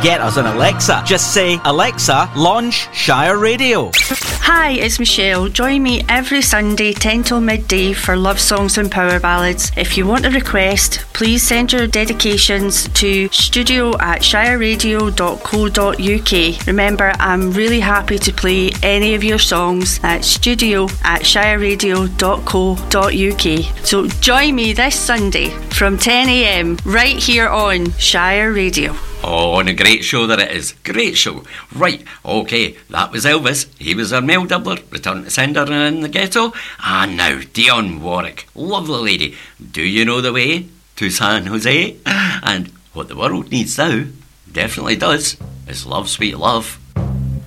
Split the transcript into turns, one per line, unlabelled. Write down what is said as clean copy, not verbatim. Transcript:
get us on Alexa. Just say, Alexa, launch Shire Radio.
Hi, it's Michelle. Join me every Sunday 10 till midday for love songs and power ballads. If you want a request, please send your dedications to studio@shireradio.co.uk. Remember, I'm really happy to play any of your songs at studio@shireradio.co.uk. So join me this Sunday from 10 a.m. right here on Shire Radio.
Oh, and a great show that it is. Great show. Right, okay, that was Elvis. He was our male doubler, returned to sender in the ghetto. And now, Dionne Warwick, lovely lady. Do you know the way to San Jose? And what the world needs now, definitely does, is love, sweet love.